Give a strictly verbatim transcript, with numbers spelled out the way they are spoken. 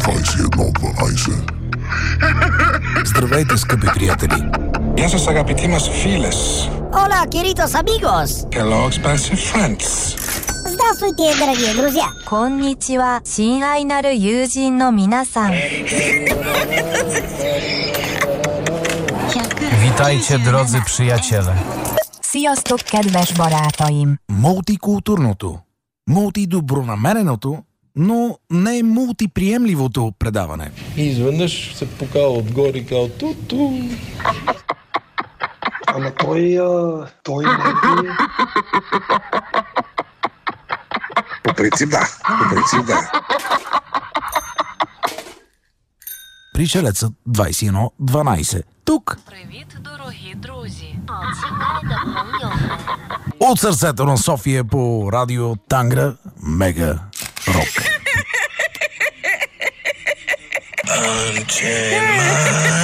двайсет и едно дванайсет. Здравейте, скъпи приятели! Γεια σας αγαπητοί μας φίλες. Hola, queridos amigos! Hello, expensive friends. Здравствуйте, дорогие друзья! こんにちは、親愛なる友人の皆さん。 Witajcie, drodzy przyjaciele! Sziasztok, kedves barátaim! Мултикултурното, мултидобронамереното, но не мултиприемливото предаване. И изведнъж се покава отгоре и казва ту-ту. Ама той, а, той не е... По принцип да, по принцип да. Пришелецът двайсет и едно дванайсет. Тук! Привіт, дорогі друзі! От сърцето на София по радио Тангра Мега Рок. Unchain my